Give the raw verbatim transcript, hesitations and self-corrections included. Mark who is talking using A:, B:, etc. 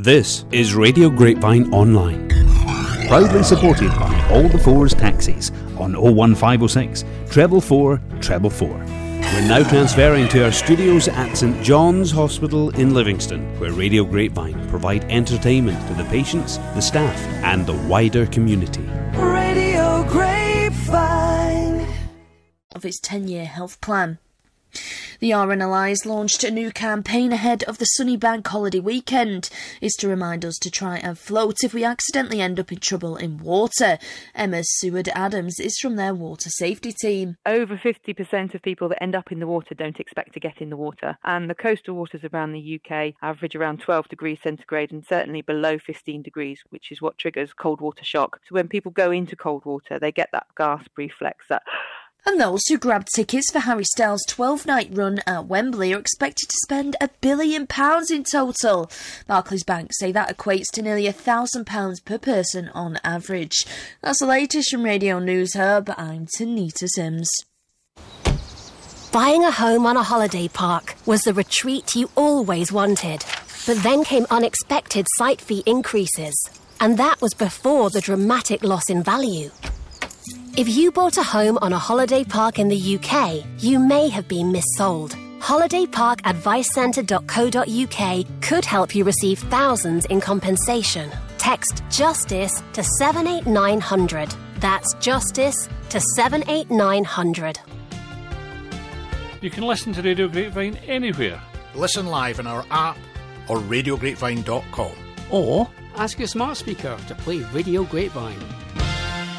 A: This is Radio Grapevine Online, proudly supported by All the Fours Taxis on oh one five oh six, treble four, treble four. We're now transferring to our studios at St John's Hospital in Livingston, where Radio Grapevine provide entertainment to the patients, the staff and the wider community.
B: Radio Grapevine.
C: Of its ten-year health plan. The R N L I has launched a new campaign ahead of the sunny bank holiday weekend. It's to remind us to try and float if we accidentally end up in trouble in water. Emma Seward-Adams is from their water safety team.
D: Over fifty percent of people that end up in the water don't expect to get in the water. And the coastal waters around the U K average around twelve degrees centigrade and certainly below fifteen degrees, which is what triggers cold water shock. So when people go into cold water, they get that gasp reflex, that...
C: And those who grabbed tickets for Harry Styles' twelve-night run at Wembley are expected to spend a billion pounds in total. Barclays Bank say that equates to nearly a thousand pounds per person on average. That's the latest from Radio News Hub. I'm Tanita Sims.
E: Buying a home on a holiday park was the retreat you always wanted. But then came unexpected site fee increases. And that was before the dramatic loss in value. If you bought a home on a holiday park in the U K, you may have been missold. holiday park advice centre dot co dot uk could help you receive thousands in compensation. Text JUSTICE to seven eight nine hundred. That's JUSTICE to seven eight nine hundred.
F: You can listen to Radio Grapevine anywhere.
G: Listen live on our app or radio grapevine dot com.
H: Or ask your smart speaker to play Radio Grapevine.